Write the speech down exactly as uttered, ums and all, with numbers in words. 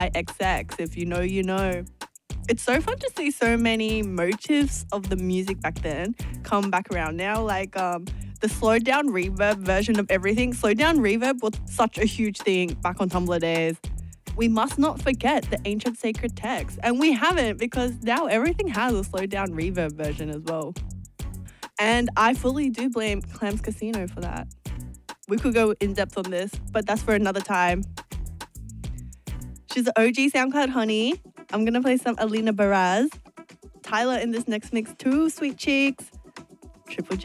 by X X. If you know, you know. It's so fun to see so many motifs of the music back then come back around now. Like um, the slowed down reverb version of everything. Slowed down reverb was such a huge thing back on Tumblr days. We must not forget the ancient sacred text. And we haven't, because now everything has a slowed down reverb version as well. And I fully do blame Clams Casino for that. We could go in depth on this, but that's for another time. She's the O G SoundCloud honey. I'm going to play some Alina Baraz. Tyler in this next mix too, sweet cheeks. Triple J.